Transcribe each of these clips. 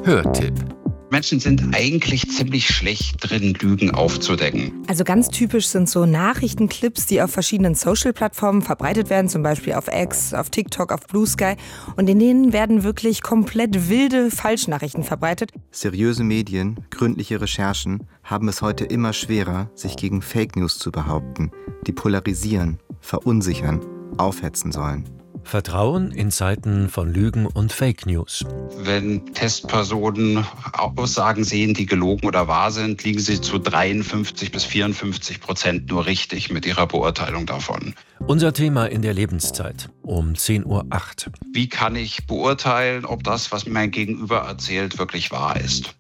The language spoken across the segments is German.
Hörtipp. Menschen sind eigentlich ziemlich schlecht drin, Lügen aufzudecken. Also ganz typisch sind so Nachrichtenclips, die auf verschiedenen Social-Plattformen verbreitet werden, zum Beispiel auf X, auf TikTok, auf Blue Sky. Und in denen werden wirklich komplett wilde Falschnachrichten verbreitet. Seriöse Medien, gründliche Recherchen haben es heute immer schwerer, sich gegen Fake News zu behaupten, die polarisieren, verunsichern, aufhetzen sollen. Vertrauen in Zeiten von Lügen und Fake News. Wenn Testpersonen Aussagen sehen, die gelogen oder wahr sind, liegen sie zu 53-54% nur richtig mit ihrer Beurteilung davon. Unser Thema in der Lebenszeit um 10:08 Uhr. Wie kann ich beurteilen, ob das, was mir mein Gegenüber erzählt, wirklich wahr ist?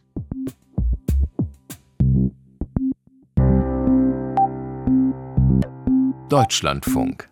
Deutschlandfunk.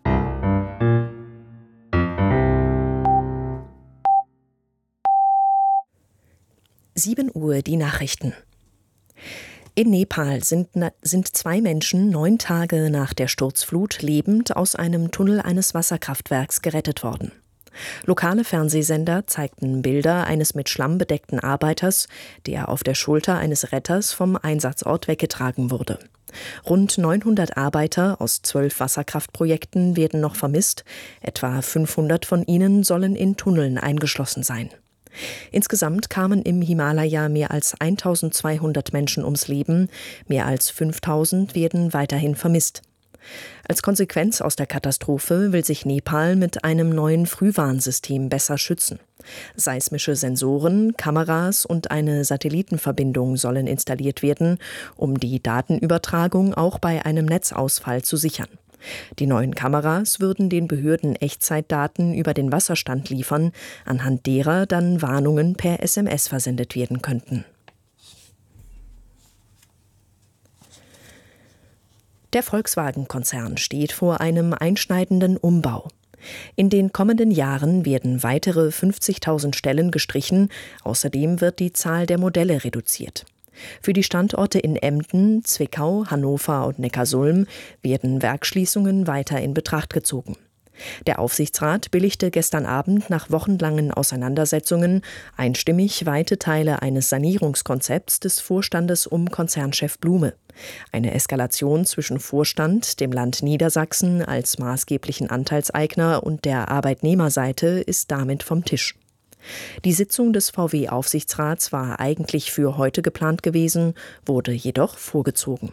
7 Uhr die Nachrichten. In Nepal sind 2 Menschen 9 Tage nach der Sturzflut lebend aus einem Tunnel eines Wasserkraftwerks gerettet worden. Lokale Fernsehsender zeigten Bilder eines mit Schlamm bedeckten Arbeiters, der auf der Schulter eines Retters vom Einsatzort weggetragen wurde. Rund 900 Arbeiter aus 12 Wasserkraftprojekten werden noch vermisst. Etwa 500 von ihnen sollen in Tunneln eingeschlossen sein. Insgesamt kamen im Himalaya mehr als 1200 Menschen ums Leben, mehr als 5000 werden weiterhin vermisst. Als Konsequenz aus der Katastrophe will sich Nepal mit einem neuen Frühwarnsystem besser schützen. Seismische Sensoren, Kameras und eine Satellitenverbindung sollen installiert werden, um die Datenübertragung auch bei einem Netzausfall zu sichern. Die neuen Kameras würden den Behörden Echtzeitdaten über den Wasserstand liefern, anhand derer dann Warnungen per SMS versendet werden könnten. Der Volkswagen-Konzern steht vor einem einschneidenden Umbau. In den kommenden Jahren werden weitere 50.000 Stellen gestrichen, außerdem wird die Zahl der Modelle reduziert. Für die Standorte in Emden, Zwickau, Hannover und Neckarsulm werden Werksschließungen weiter in Betracht gezogen. Der Aufsichtsrat billigte gestern Abend nach wochenlangen Auseinandersetzungen einstimmig weite Teile eines Sanierungskonzepts des Vorstandes um Konzernchef Blume. Eine Eskalation zwischen Vorstand, dem Land Niedersachsen als maßgeblichen Anteilseigner und der Arbeitnehmerseite ist damit vom Tisch. Die Sitzung des VW-Aufsichtsrats war eigentlich für heute geplant gewesen, wurde jedoch vorgezogen.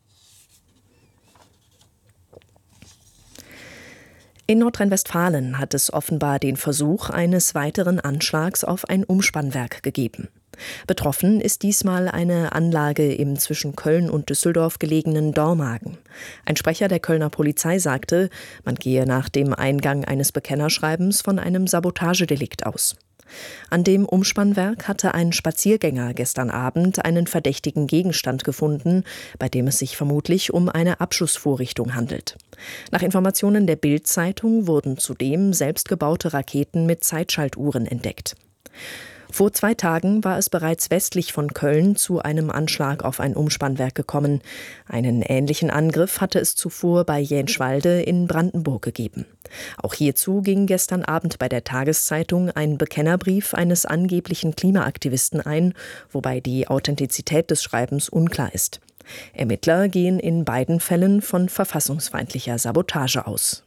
In Nordrhein-Westfalen hat es offenbar den Versuch eines weiteren Anschlags auf ein Umspannwerk gegeben. Betroffen ist diesmal eine Anlage im zwischen Köln und Düsseldorf gelegenen Dormagen. Ein Sprecher der Kölner Polizei sagte, man gehe nach dem Eingang eines Bekennerschreibens von einem Sabotagedelikt aus. An dem Umspannwerk hatte ein Spaziergänger gestern Abend einen verdächtigen Gegenstand gefunden, bei dem es sich vermutlich um eine Abschussvorrichtung handelt. Nach Informationen der Bild-Zeitung wurden zudem selbstgebaute Raketen mit Zeitschaltuhren entdeckt. Vor 2 Tagen war es bereits westlich von Köln zu einem Anschlag auf ein Umspannwerk gekommen. Einen ähnlichen Angriff hatte es zuvor bei Jänschwalde in Brandenburg gegeben. Auch hierzu ging gestern Abend bei der Tageszeitung ein Bekennerbrief eines angeblichen Klimaaktivisten ein, wobei die Authentizität des Schreibens unklar ist. Ermittler gehen in beiden Fällen von verfassungsfeindlicher Sabotage aus.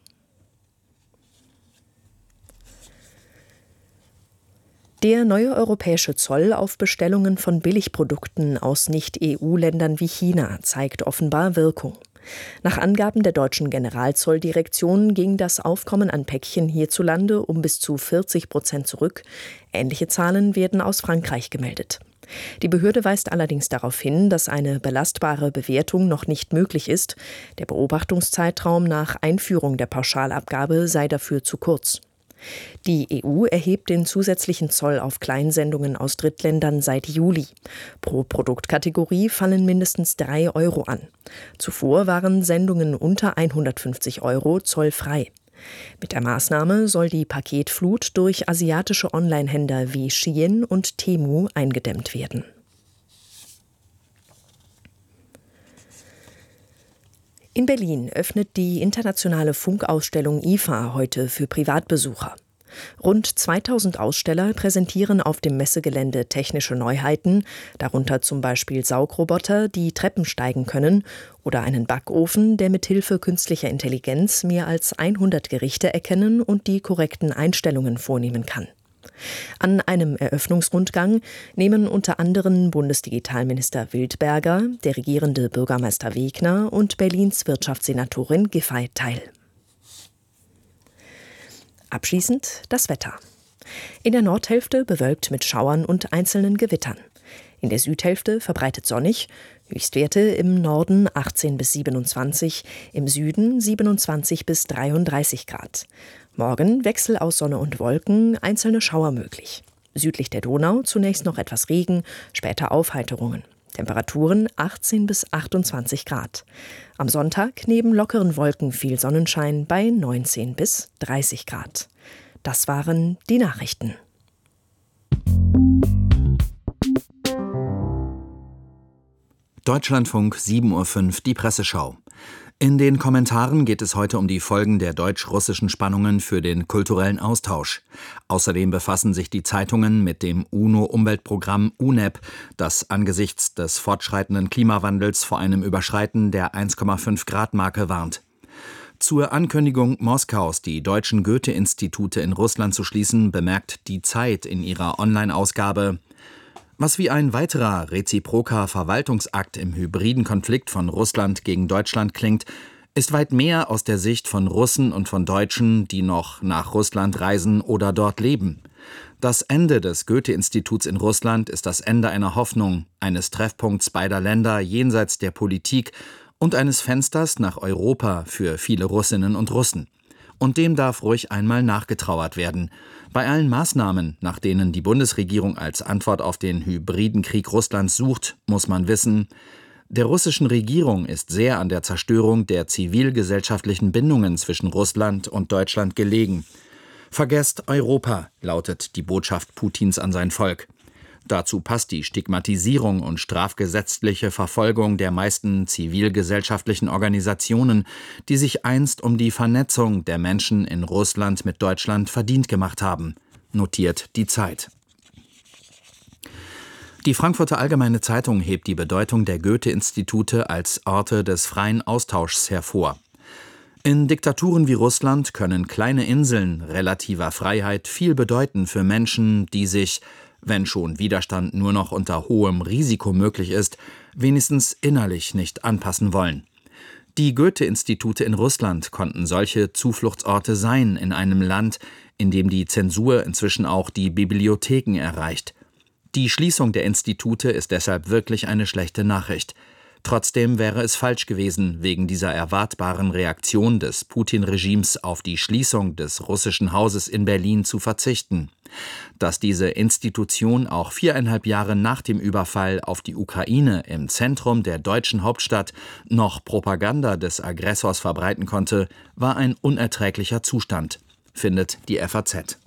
Der neue europäische Zoll auf Bestellungen von Billigprodukten aus Nicht-EU-Ländern wie China zeigt offenbar Wirkung. Nach Angaben der deutschen Generalzolldirektion ging das Aufkommen an Päckchen hierzulande um bis zu 40% zurück. Ähnliche Zahlen werden aus Frankreich gemeldet. Die Behörde weist allerdings darauf hin, dass eine belastbare Bewertung noch nicht möglich ist. Der Beobachtungszeitraum nach Einführung der Pauschalabgabe sei dafür zu kurz. Die EU erhebt den zusätzlichen Zoll auf Kleinsendungen aus Drittländern seit Juli. Pro Produktkategorie fallen mindestens 3 Euro an. Zuvor waren Sendungen unter 150 Euro zollfrei. Mit der Maßnahme soll die Paketflut durch asiatische Onlinehändler wie Shein und Temu eingedämmt werden. In Berlin öffnet die internationale Funkausstellung IFA heute für Privatbesucher. Rund 2000 Aussteller präsentieren auf dem Messegelände technische Neuheiten, darunter zum Beispiel Saugroboter, die Treppen steigen können, oder einen Backofen, der mithilfe künstlicher Intelligenz mehr als 100 Gerichte erkennen und die korrekten Einstellungen vornehmen kann. An einem Eröffnungsrundgang nehmen unter anderem Bundesdigitalminister Wildberger, der regierende Bürgermeister Wegner und Berlins Wirtschaftssenatorin Giffey teil. Abschließend das Wetter. In der Nordhälfte bewölkt mit Schauern und einzelnen Gewittern. In der Südhälfte verbreitet sonnig, Höchstwerte im Norden 18 bis 27, im Süden 27 bis 33 Grad. Morgen Wechsel aus Sonne und Wolken, einzelne Schauer möglich. Südlich der Donau zunächst noch etwas Regen, später Aufheiterungen. Temperaturen 18 bis 28 Grad. Am Sonntag neben lockeren Wolken viel Sonnenschein bei 19 bis 30 Grad. Das waren die Nachrichten. Deutschlandfunk 7:05 Uhr, die Presseschau. In den Kommentaren geht es heute um die Folgen der deutsch-russischen Spannungen für den kulturellen Austausch. Außerdem befassen sich die Zeitungen mit dem UNO-Umweltprogramm UNEP, das angesichts des fortschreitenden Klimawandels vor einem Überschreiten der 1,5-Grad-Marke warnt. Zur Ankündigung Moskaus, die deutschen Goethe-Institute in Russland zu schließen, bemerkt die Zeit in ihrer Online-Ausgabe: Was wie ein weiterer reziproker Verwaltungsakt im hybriden Konflikt von Russland gegen Deutschland klingt, ist weit mehr aus der Sicht von Russen und von Deutschen, die noch nach Russland reisen oder dort leben. Das Ende des Goethe-Instituts in Russland ist das Ende einer Hoffnung, eines Treffpunkts beider Länder jenseits der Politik und eines Fensters nach Europa für viele Russinnen und Russen. Und dem darf ruhig einmal nachgetrauert werden. Bei allen Maßnahmen, nach denen die Bundesregierung als Antwort auf den hybriden Krieg Russlands sucht, muss man wissen, der russischen Regierung ist sehr an der Zerstörung der zivilgesellschaftlichen Bindungen zwischen Russland und Deutschland gelegen. Vergesst Europa, lautet die Botschaft Putins an sein Volk. Dazu passt die Stigmatisierung und strafgesetzliche Verfolgung der meisten zivilgesellschaftlichen Organisationen, die sich einst um die Vernetzung der Menschen in Russland mit Deutschland verdient gemacht haben, notiert die Zeit. Die Frankfurter Allgemeine Zeitung hebt die Bedeutung der Goethe-Institute als Orte des freien Austauschs hervor. In Diktaturen wie Russland können kleine Inseln relativer Freiheit viel bedeuten für Menschen, die sich, wenn schon Widerstand nur noch unter hohem Risiko möglich ist, wenigstens innerlich nicht anpassen wollen. Die Goethe-Institute in Russland konnten solche Zufluchtsorte sein in einem Land, in dem die Zensur inzwischen auch die Bibliotheken erreicht. Die Schließung der Institute ist deshalb wirklich eine schlechte Nachricht. Trotzdem wäre es falsch gewesen, wegen dieser erwartbaren Reaktion des Putin-Regimes auf die Schließung des russischen Hauses in Berlin zu verzichten. Dass diese Institution auch 4,5 Jahre nach dem Überfall auf die Ukraine im Zentrum der deutschen Hauptstadt noch Propaganda des Aggressors verbreiten konnte, war ein unerträglicher Zustand, findet die FAZ.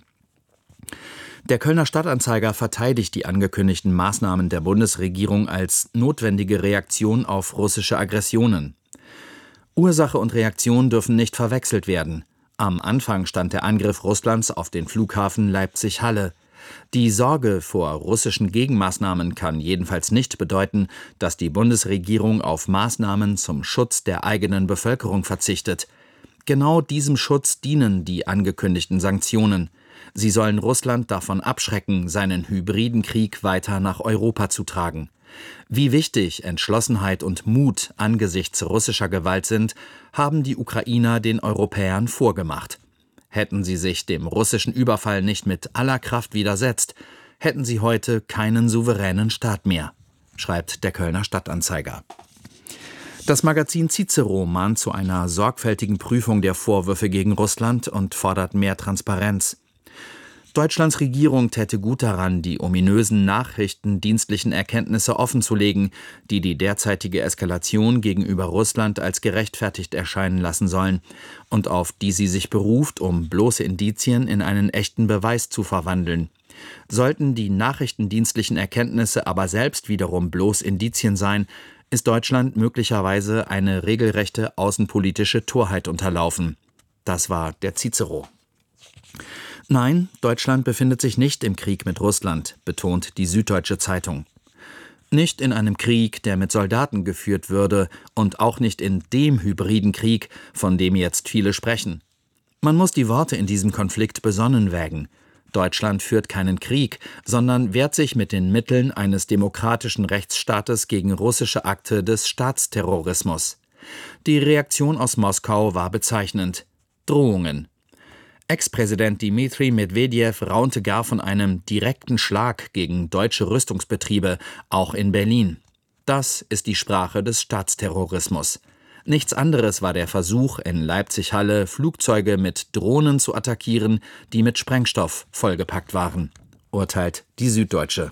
Der Kölner Stadtanzeiger verteidigt die angekündigten Maßnahmen der Bundesregierung als notwendige Reaktion auf russische Aggressionen. Ursache und Reaktion dürfen nicht verwechselt werden. Am Anfang stand der Angriff Russlands auf den Flughafen Leipzig-Halle. Die Sorge vor russischen Gegenmaßnahmen kann jedenfalls nicht bedeuten, dass die Bundesregierung auf Maßnahmen zum Schutz der eigenen Bevölkerung verzichtet. Genau diesem Schutz dienen die angekündigten Sanktionen. Sie sollen Russland davon abschrecken, seinen hybriden Krieg weiter nach Europa zu tragen. Wie wichtig Entschlossenheit und Mut angesichts russischer Gewalt sind, haben die Ukrainer den Europäern vorgemacht. Hätten sie sich dem russischen Überfall nicht mit aller Kraft widersetzt, hätten sie heute keinen souveränen Staat mehr, schreibt der Kölner Stadtanzeiger. Das Magazin Cicero mahnt zu einer sorgfältigen Prüfung der Vorwürfe gegen Russland und fordert mehr Transparenz. Deutschlands Regierung täte gut daran, die ominösen nachrichtendienstlichen Erkenntnisse offenzulegen, die die derzeitige Eskalation gegenüber Russland als gerechtfertigt erscheinen lassen sollen und auf die sie sich beruft, um bloße Indizien in einen echten Beweis zu verwandeln. Sollten die nachrichtendienstlichen Erkenntnisse aber selbst wiederum bloß Indizien sein, ist Deutschland möglicherweise eine regelrechte außenpolitische Torheit unterlaufen. Das war der Cicero. Nein, Deutschland befindet sich nicht im Krieg mit Russland, betont die Süddeutsche Zeitung. Nicht in einem Krieg, der mit Soldaten geführt würde, und auch nicht in dem hybriden Krieg, von dem jetzt viele sprechen. Man muss die Worte in diesem Konflikt besonnen wägen. Deutschland führt keinen Krieg, sondern wehrt sich mit den Mitteln eines demokratischen Rechtsstaates gegen russische Akte des Staatsterrorismus. Die Reaktion aus Moskau war bezeichnend: Drohungen. Ex-Präsident Dmitri Medwedew raunte gar von einem direkten Schlag gegen deutsche Rüstungsbetriebe, auch in Berlin. Das ist die Sprache des Staatsterrorismus. Nichts anderes war der Versuch, in Leipzig-Halle Flugzeuge mit Drohnen zu attackieren, die mit Sprengstoff vollgepackt waren, urteilt die Süddeutsche.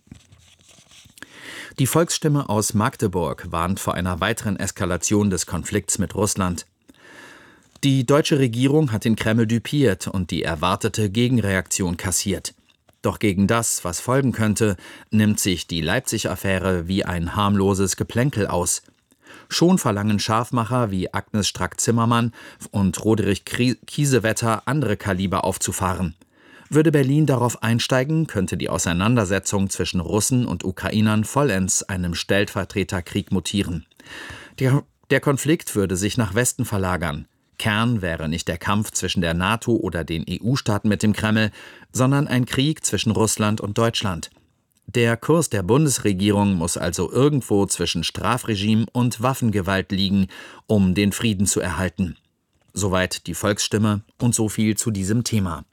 Die Volksstimme aus Magdeburg warnt vor einer weiteren Eskalation des Konflikts mit Russland. Die deutsche Regierung hat den Kreml düpiert und die erwartete Gegenreaktion kassiert. Doch gegen das, was folgen könnte, nimmt sich die Leipzig-Affäre wie ein harmloses Geplänkel aus. Schon verlangen Scharfmacher wie Agnes Strack-Zimmermann und Roderich Kiesewetter andere Kaliber aufzufahren. Würde Berlin darauf einsteigen, könnte die Auseinandersetzung zwischen Russen und Ukrainern vollends einem Stellvertreterkrieg mutieren. Der Konflikt würde sich nach Westen verlagern. Kern wäre nicht der Kampf zwischen der NATO oder den EU-Staaten mit dem Kreml, sondern ein Krieg zwischen Russland und Deutschland. Der Kurs der Bundesregierung muss also irgendwo zwischen Strafregime und Waffengewalt liegen, um den Frieden zu erhalten. Soweit die Volksstimme und so viel zu diesem Thema.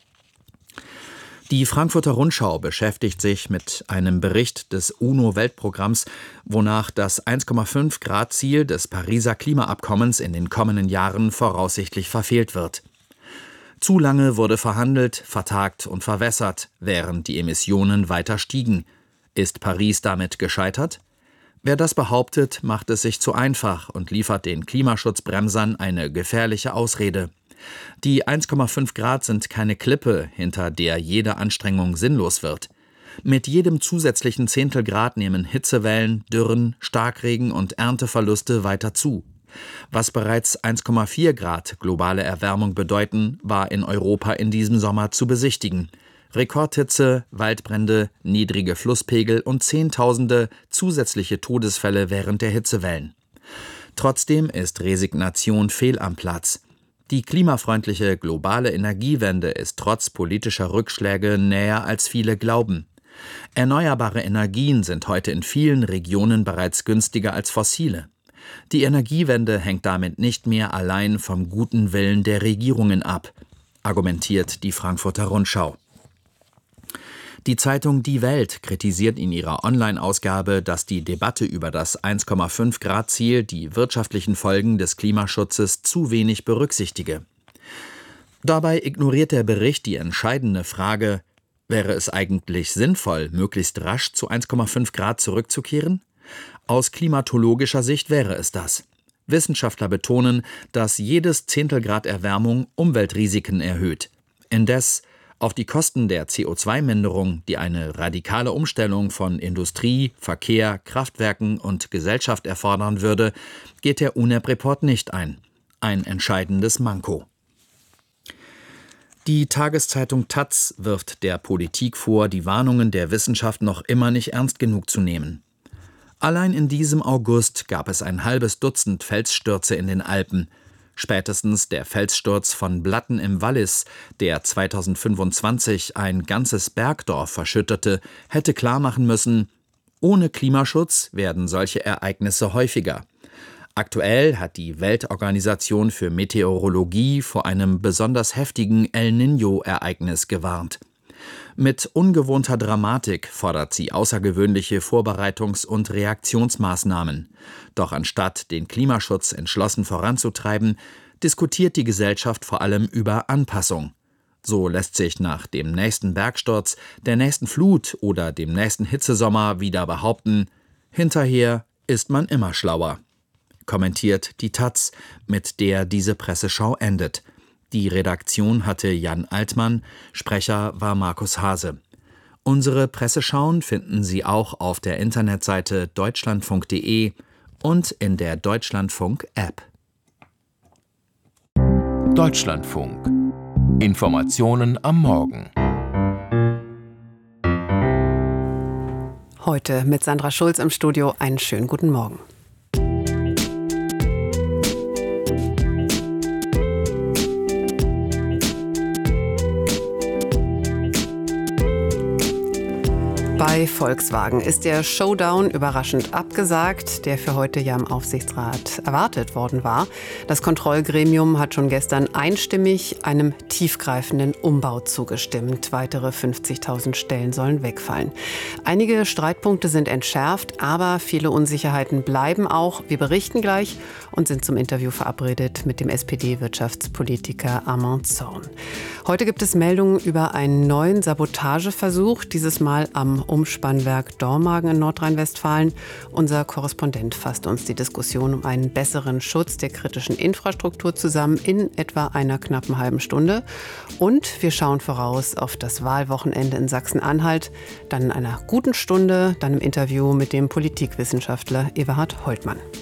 Die Frankfurter Rundschau beschäftigt sich mit einem Bericht des UNO-Weltprogramms, wonach das 1,5-Grad-Ziel des Pariser Klimaabkommens in den kommenden Jahren voraussichtlich verfehlt wird. Zu lange wurde verhandelt, vertagt und verwässert, während die Emissionen weiter stiegen. Ist Paris damit gescheitert? Wer das behauptet, macht es sich zu einfach und liefert den Klimaschutzbremsern eine gefährliche Ausrede. Die 1,5 Grad sind keine Klippe, hinter der jede Anstrengung sinnlos wird. Mit jedem zusätzlichen Zehntelgrad nehmen Hitzewellen, Dürren, Starkregen und Ernteverluste weiter zu. Was bereits 1,4 Grad globale Erwärmung bedeuten, war in Europa in diesem Sommer zu besichtigen. Rekordhitze, Waldbrände, niedrige Flusspegel und Zehntausende zusätzliche Todesfälle während der Hitzewellen. Trotzdem ist Resignation fehl am Platz. Die klimafreundliche globale Energiewende ist trotz politischer Rückschläge näher als viele glauben. Erneuerbare Energien sind heute in vielen Regionen bereits günstiger als fossile. Die Energiewende hängt damit nicht mehr allein vom guten Willen der Regierungen ab, argumentiert die Frankfurter Rundschau. Die Zeitung Die Welt kritisiert in ihrer Online-Ausgabe, dass die Debatte über das 1,5-Grad-Ziel die wirtschaftlichen Folgen des Klimaschutzes zu wenig berücksichtige. Dabei ignoriert der Bericht die entscheidende Frage: Wäre es eigentlich sinnvoll, möglichst rasch zu 1,5 Grad zurückzukehren? Aus klimatologischer Sicht wäre es das. Wissenschaftler betonen, dass jedes Zehntelgrad Erwärmung Umweltrisiken erhöht. Indes auf die Kosten der CO2-Minderung, die eine radikale Umstellung von Industrie, Verkehr, Kraftwerken und Gesellschaft erfordern würde, geht der UNEP-Report nicht ein. Ein entscheidendes Manko. Die Tageszeitung taz wirft der Politik vor, die Warnungen der Wissenschaft noch immer nicht ernst genug zu nehmen. Allein in diesem August gab es ein halbes Dutzend Felsstürze in den Alpen. Spätestens der Felssturz von Blatten im Wallis, der 2025 ein ganzes Bergdorf verschüttete, hätte klarmachen müssen: Ohne Klimaschutz werden solche Ereignisse häufiger. Aktuell hat die Weltorganisation für Meteorologie vor einem besonders heftigen El Niño-Ereignis gewarnt. Mit ungewohnter Dramatik fordert sie außergewöhnliche Vorbereitungs- und Reaktionsmaßnahmen. Doch anstatt den Klimaschutz entschlossen voranzutreiben, diskutiert die Gesellschaft vor allem über Anpassung. So lässt sich nach dem nächsten Bergsturz, der nächsten Flut oder dem nächsten Hitzesommer wieder behaupten: Hinterher ist man immer schlauer. Kommentiert die taz, mit der diese Presseschau endet. Die Redaktion hatte Jan Altmann, Sprecher war Markus Hase. Unsere Presseschauen finden Sie auch auf der Internetseite deutschlandfunk.de und in der Deutschlandfunk-App. Deutschlandfunk Informationen am Morgen. Heute mit Sandra Schulz im Studio. Einen schönen guten Morgen. Bei Volkswagen ist der Showdown überraschend abgesagt, der für heute ja im Aufsichtsrat erwartet worden war. Das Kontrollgremium hat schon gestern einstimmig einem tiefgreifenden Umbau zugestimmt. Weitere 50.000 Stellen sollen wegfallen. Einige Streitpunkte sind entschärft, aber viele Unsicherheiten bleiben auch. Wir berichten gleich und sind zum Interview verabredet mit dem SPD-Wirtschaftspolitiker Armand Zorn. Heute gibt es Meldungen über einen neuen Sabotageversuch, dieses Mal am Umspannwerk Dormagen in Nordrhein-Westfalen. Unser Korrespondent fasst uns die Diskussion um einen besseren Schutz der kritischen Infrastruktur zusammen in etwa einer knappen halben Stunde. Und wir schauen voraus auf das Wahlwochenende in Sachsen-Anhalt. Dann in einer guten Stunde, dann im Interview mit dem Politikwissenschaftler Eberhard Holtmann.